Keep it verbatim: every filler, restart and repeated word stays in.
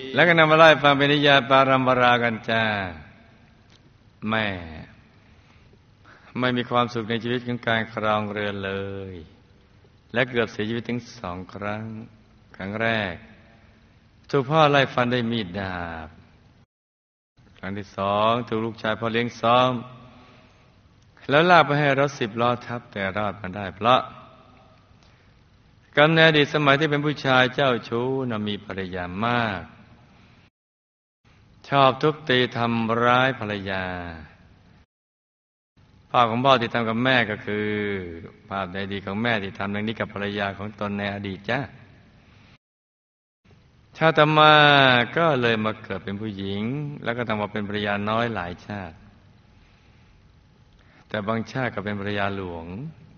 แล้วก็นำมาไล่ฟังเป็นนิยายปารัมปรากันจ้าแม่ไม่มีความสุขในชีวิตของการครองเรือนเลยและเกือบเสียชีวิตถึงสองครั้งครั้งแรกถูกพ่อไล่ฟันด้วยมีดดาบครั้งที่สองถูกลูกชายพ่อเลี้ยงซ้อมแล้วลากไปให้รถสิบล้อทับแต่รอดมาได้เพราะกรรมในอดีตสมัยที่เป็นผู้ชายเจ้าชู้น่ะมีภรรยามากชอบทุบตีทำร้ายภรรยาภาพของพ่อที่ทำกับแม่ก็คือภาพในอดีตของแม่ที่ทำอย่างนี้กับภรรยาของตนในอดีตจ้ะชาติต่อมาก็เลยมาเกิดเป็นผู้หญิงแล้วก็ต้องมาเป็นภรรยาน้อยหลายชาติแต่บางชาติก็เป็นภรรยาหลวง